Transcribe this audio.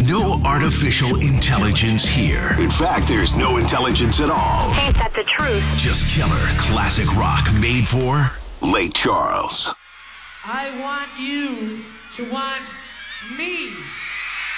no artificial intelligence here. In fact, there's no intelligence at all. Ain't that the truth? Just killer classic rock made for Lake Charles. I want you to want me.